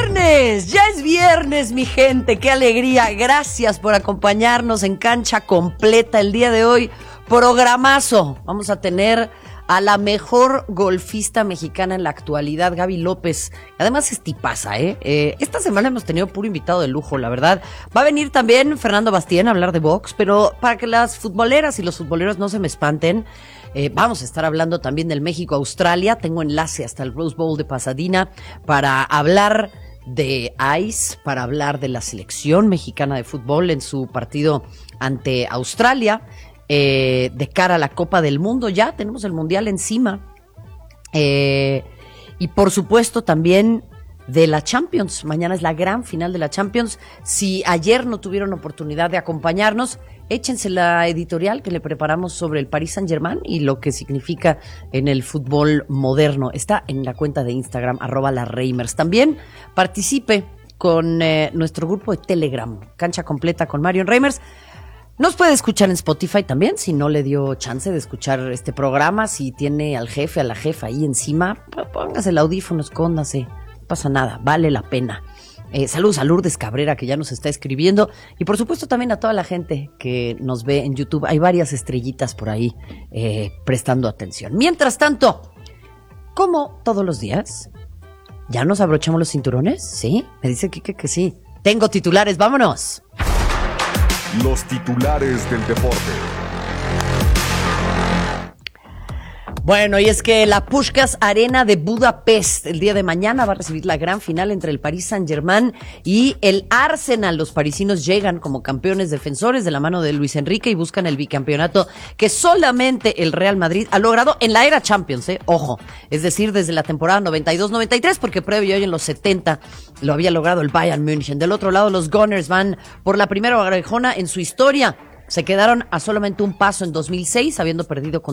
Ya es viernes, mi gente, qué alegría. Gracias por acompañarnos en Cancha Completa el día de hoy. Programazo. Vamos a tener a la mejor golfista mexicana en la actualidad, Gaby López. Además es tipaza, Esta semana hemos tenido puro invitado de lujo, la verdad. Va a venir también Fernando Bastien a hablar de box, pero para que las futboleras y los futboleros no se me espanten, vamos a estar hablando también del México-Australia. Tengo enlace hasta el Rose Bowl de Pasadena para hablar de ICE, para hablar de la selección mexicana de fútbol en su partido ante Australia. De cara a la Copa del Mundo, ya tenemos el Mundial encima, y por supuesto también de la Champions. Mañana es la gran final de la Champions. Si ayer no tuvieron oportunidad de acompañarnos, échense la editorial que le preparamos sobre el Paris Saint-Germain y lo que significa en el fútbol moderno. Está en la cuenta de Instagram @lareimers. También participe con nuestro grupo de Telegram, Cancha Completa con Marion Reimers. Nos puede escuchar en Spotify también, si no le dio chance de escuchar este programa, si tiene al jefe, a la jefa ahí encima, póngase el audífono, escóndase, no pasa nada, vale la pena. Saludos a Lourdes Cabrera, que ya nos está escribiendo, y por supuesto también a toda la gente que nos ve en YouTube. Hay varias estrellitas por ahí prestando atención. Mientras tanto, como todos los días, ¿ya nos abrochamos los cinturones? ¿Sí? Me dice Kike que sí. Tengo titulares, vámonos. Los titulares del deporte. Bueno, y es que la Puskás Arena de Budapest el día de mañana va a recibir la gran final entre el Paris Saint-Germain y el Arsenal. Los parisinos llegan como campeones defensores de la mano de Luis Enrique y buscan el bicampeonato que solamente el Real Madrid ha logrado en la era Champions, ojo, es decir, desde la temporada 92-93, porque previo hoy en los 70 lo había logrado el Bayern München. Del otro lado, los Gunners van por la primera orejona en su historia. Se quedaron a solamente un paso en 2006, habiendo perdido con